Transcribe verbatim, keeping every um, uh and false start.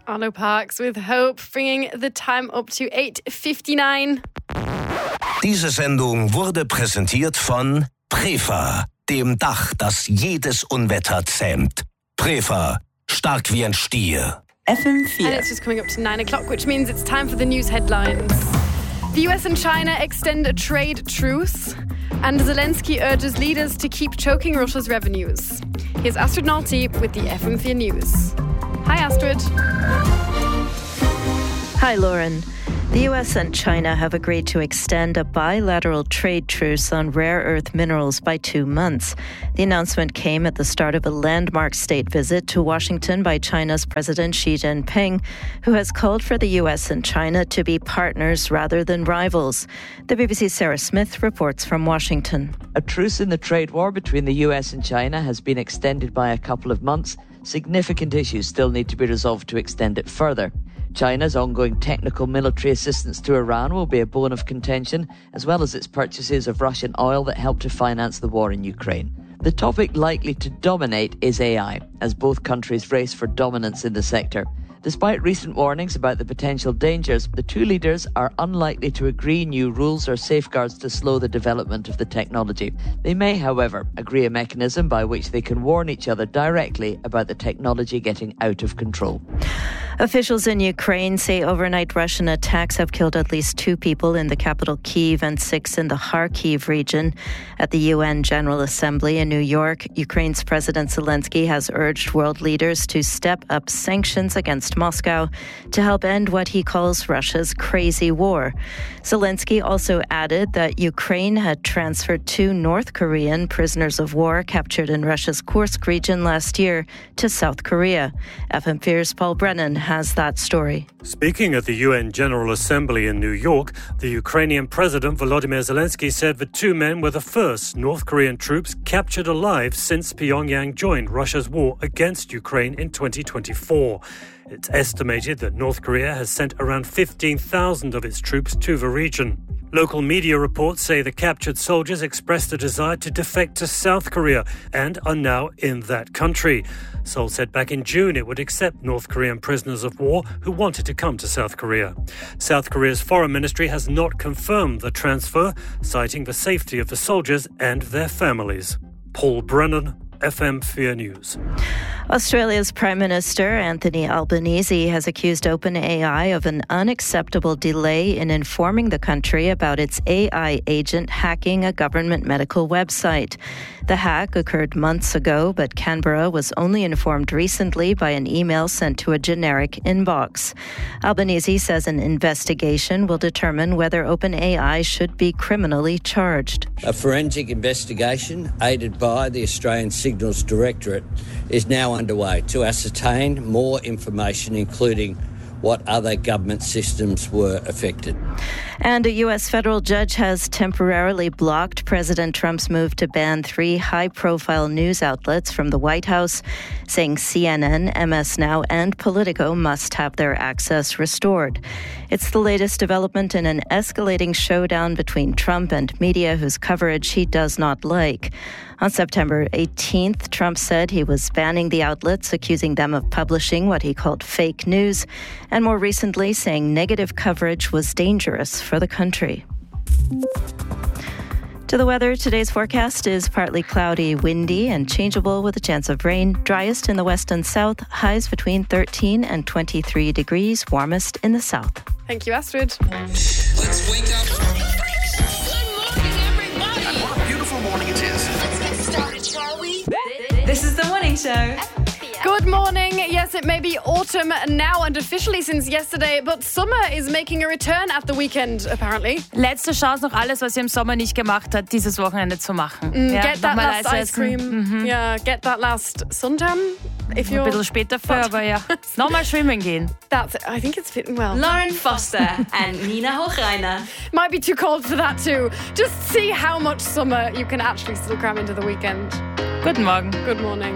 Arlo Parks with Hope, bringing the time up to eight fifty-nine. Diese Sendung wurde präsentiert von Prefa, dem Dach, das jedes Unwetter zähmt. Prefa, stark wie ein Stier. F M four. And it's just coming up to nine o'clock, which means it's time for the news headlines. The U S and China extend a trade truce, and Zelensky urges leaders to keep choking Russia's revenues. Here's Astrid Nalty with the F M four News. Hi, Astrid. Hi, Lauren. The U S and China have agreed to extend a bilateral trade truce on rare earth minerals by two months. The announcement came at the start of a landmark state visit to Washington by China's President Xi Jinping, who has called for the U S and China to be partners rather than rivals. The B B C's Sarah Smith reports from Washington. A truce in the trade war between the U S and China has been extended by a couple of months. Significant issues still need to be resolved to extend it further. China's ongoing technical military assistance to Iran will be a bone of contention, as well as its purchases of Russian oil that help to finance the war in Ukraine. The topic likely to dominate is A I, as both countries race for dominance in the sector. Despite recent warnings about the potential dangers, the two leaders are unlikely to agree new rules or safeguards to slow the development of the technology. They may, however, agree a mechanism by which they can warn each other directly about the technology getting out of control. Officials in Ukraine say overnight Russian attacks have killed at least two people in the capital Kyiv and six in the Kharkiv region. At the U N General Assembly in New York, Ukraine's President Zelensky has urged world leaders to step up sanctions against Moscow to help end what he calls Russia's crazy war. Zelensky also added that Ukraine had transferred two North Korean prisoners of war captured in Russia's Kursk region last year to South Korea. F M four's Paul Brennan has that story. Speaking at the U N General Assembly in New York, the Ukrainian President Volodymyr Zelensky said the two men were the first North Korean troops captured alive since Pyongyang joined Russia's war against Ukraine in twenty twenty-four. It's estimated that North Korea has sent around fifteen thousand of its troops to the region. Local media reports say the captured soldiers expressed a desire to defect to South Korea and are now in that country. Seoul said back in June it would accept North Korean prisoners of war who wanted to come to South Korea. South Korea's foreign ministry has not confirmed the transfer, citing the safety of the soldiers and their families. Paul Brennan, F M four News. Australia's Prime Minister Anthony Albanese has accused OpenAI of an unacceptable delay in informing the country about its A I agent hacking a government medical website. The hack occurred months ago, but Canberra was only informed recently by an email sent to a generic inbox. Albanese says an investigation will determine whether OpenAI should be criminally charged. A forensic investigation, aided by the Australian Signals Directorate, is now underway to ascertain more information, including what other government systems were affected. And a U S federal judge has temporarily blocked President Trump's move to ban three high-profile news outlets from the White House, saying C N N, M S Now, and Politico must have their access restored. It's the latest development in an escalating showdown between Trump and media whose coverage he does not like. On September eighteenth, Trump said he was banning the outlets, accusing them of publishing what he called fake news, and more recently saying negative coverage was dangerous for the country. To the weather, today's forecast is partly cloudy, windy, and changeable with a chance of rain. Driest in the west and south, highs between thirteen and twenty-three degrees, warmest in the south. Thank you, Astrid. Let's wake up. This is The Morning Show. Good morning. Yes, it may be autumn now and officially since yesterday, but summer is making a return at the weekend, apparently. Letzte Chance, noch alles, was ihr im Sommer nicht gemacht habt, dieses Wochenende zu machen. Mm, ja, get that last ice cream. Mhm. Yeah, get that last suntan. If you're Ein bisschen später für, aber ja. Nochmal schwimmen gehen. That's it. I think it's fitting well. Lauren Foster and Nina Hochreiner. Might be too cold for that too. Just see how much summer you can actually still cram into the weekend. Guten Morgen. Good morning.